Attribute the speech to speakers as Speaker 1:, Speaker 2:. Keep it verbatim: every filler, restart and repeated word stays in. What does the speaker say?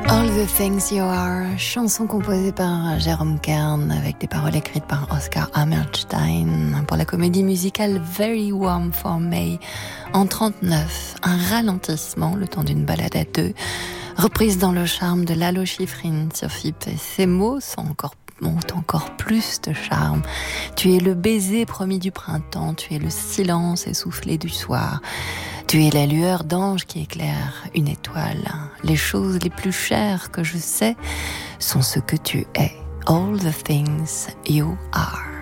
Speaker 1: All the Things You Are, chanson composée par Jérôme Kern avec des paroles écrites par Oscar Hammerstein pour la comédie musicale Very Warm for May en trente-neuf, un ralentissement le temps d'une balade à deux, reprise dans le charme de Lalo Schifrin sur F I P. Et ces mots sont encore ont encore plus de charme. Tu es le baiser promis du printemps, tu es le silence essoufflé du soir. Tu es la lueur d'ange qui éclaire une étoile. Les choses les plus chères que je sais sont ce que tu es. All the things you are.